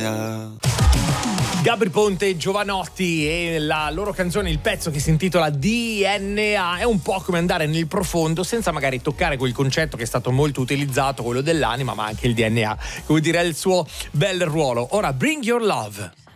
DNA. Gabri Ponte e Giovanotti e la loro canzone, il pezzo che si intitola DNA, è un po' come andare nel profondo senza magari toccare quel concetto che è stato molto utilizzato, quello dell'anima, ma anche il DNA, come dire, ha il suo bel ruolo. Ora, Bring Your Love.